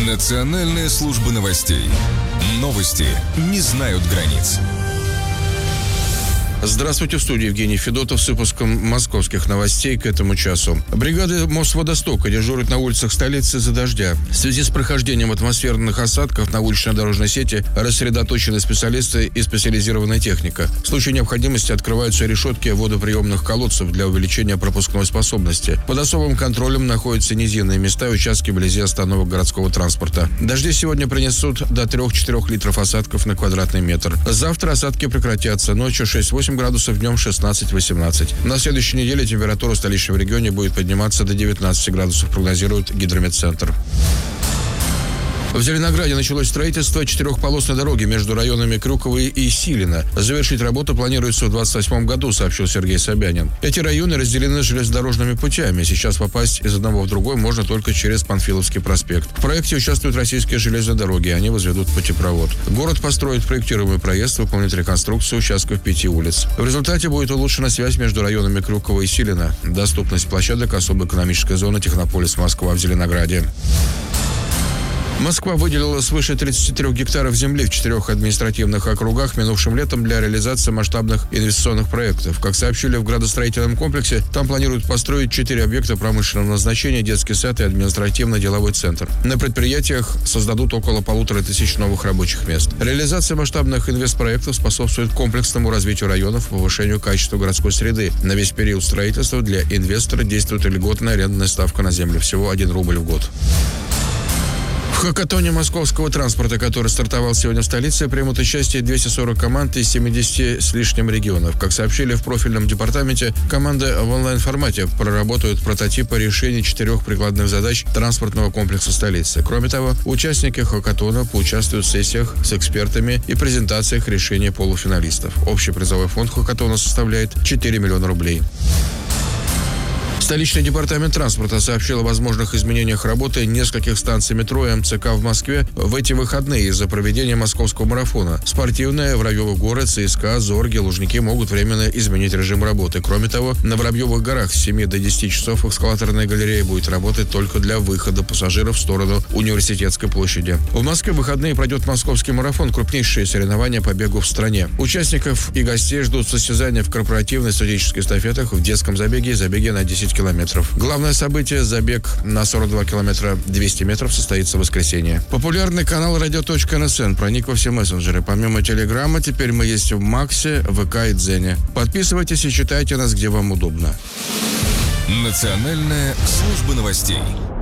Национальная служба новостей. Новости не знают границ. Здравствуйте, в студии Евгений Федотов с выпуском московских новостей к этому часу. Бригады Мосводостока дежурят на улицах столицы из-за дождя. В связи с прохождением атмосферных осадков на улично-дорожной сети рассредоточены специалисты и специализированная техника. В случае необходимости открываются решетки водоприемных колодцев для увеличения пропускной способности. Под особым контролем находятся низинные места и участки вблизи остановок городского транспорта. Дожди сегодня принесут до 3-4 литров осадков на квадратный метр. Завтра осадки прекратятся. Ночью 6-8 градусов, днем 16-18. На следующей неделе температура в столичном регионе будет подниматься до 19 градусов, прогнозирует Гидрометцентр. В Зеленограде началось строительство четырехполосной дороги между районами Крюково и Силино. Завершить работу планируется в 2028 году, сообщил Сергей Собянин. Эти районы разделены железнодорожными путями. Сейчас попасть из одного в другой можно только через Панфиловский проспект. В проекте участвуют российские железные дороги. Они возведут путепровод. Город построит проектируемый проезд, выполнит реконструкцию участков 5 улиц. В результате будет улучшена связь между районами Крюково и Силино. Доступность площадок особой экономической зоны Технополис Москва в Зеленограде. Москва выделила свыше 33 гектаров земли в 4 административных округах минувшим летом для реализации масштабных инвестиционных проектов. Как сообщили в градостроительном комплексе, там планируют построить 4 объекта промышленного назначения, детский сад и административно-деловой центр. На предприятиях создадут около 1500 новых рабочих мест. Реализация масштабных инвестпроектов способствует комплексному развитию районов, повышению качества городской среды. На весь период строительства для инвестора действует льготная арендная ставка на землю, всего 1 рубль в год. В хакатоне московского транспорта, который стартовал сегодня в столице, примут участие 240 команд из 70 с лишним регионов. Как сообщили в профильном департаменте, команды в онлайн-формате проработают прототипы решения 4 прикладных задач транспортного комплекса столицы. Кроме того, участники хакатона поучаствуют в сессиях с экспертами и презентациях решений полуфиналистов. Общий призовой фонд хакатона составляет 4 миллиона рублей. Столичный департамент транспорта сообщил о возможных изменениях работы нескольких станций метро и МЦК в Москве в эти выходные из-за проведения московского марафона. Спортивные, Воробьевый город, ЦСКА, Зорги, Лужники могут временно изменить режим работы. Кроме того, на Воробьевых горах с 7 до 10 часов эскалаторная галерея будет работать только для выхода пассажиров в сторону Университетской площади. В Москве в выходные пройдет московский марафон, крупнейшее соревнование по бегу в стране. Участников и гостей ждут состязания в корпоративной студенческой эстафетах, в детском забеге и забеге на 10 километров. Главное событие – забег на 42 километра 200 метров состоится в воскресенье. Популярный канал Radio.NSN проник во все мессенджеры. Помимо Телеграма, теперь мы есть в Максе, ВК и Дзене. Подписывайтесь и читайте нас, где вам удобно. Национальная служба новостей.